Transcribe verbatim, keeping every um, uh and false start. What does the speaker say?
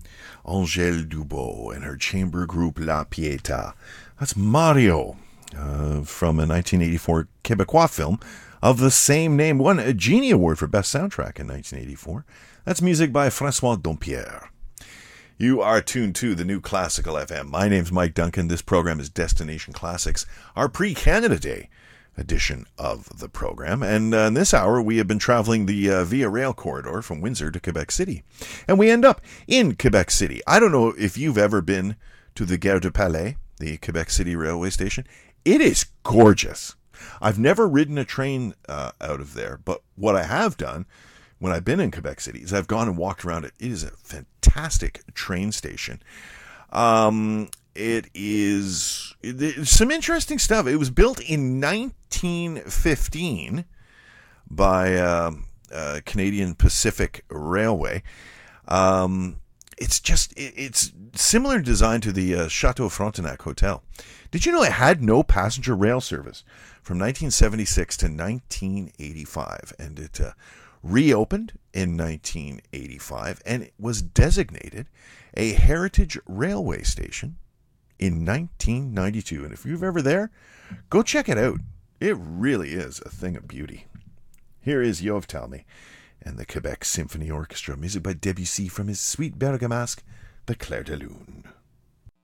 Angèle Dubot and her chamber group La Pietà. That's Mario uh, from a nineteen eighty-four Quebecois film of the same name. Won a Genie Award for Best Soundtrack in nineteen eighty-four. That's music by François Dompierre. You are tuned to the New Classical F M. My name's Mike Duncan. This program is Destination Classics, our pre-Canada Day edition of the program. And uh, in this hour, we have been traveling the uh, Via Rail corridor from Windsor to Quebec City. And we end up in Quebec City. I don't know if you've ever been to the Gare du Palais, the Quebec City railway station. It is gorgeous. I've never ridden a train uh, out of there, but what I have done when I've been in Quebec City is I've gone and walked around it. It is a fantastic train station. Um... It is it, some interesting stuff. It was built in nineteen fifteen by uh, uh, Canadian Pacific Railway. Um, it's just it, it's similar design to the uh, Chateau Frontenac Hotel. Did you know it had no passenger rail service from nineteen seventy-six to nineteen eighty-five, and it uh, reopened in nineteen eighty-five, and it was designated a heritage railway station in nineteen ninety-two. And if you're ever there, go check it out. It really is a thing of beauty. Here is Yov Talmy and the Quebec Symphony Orchestra, music by Debussy from his Suite Bergamasque, the Clair de Lune.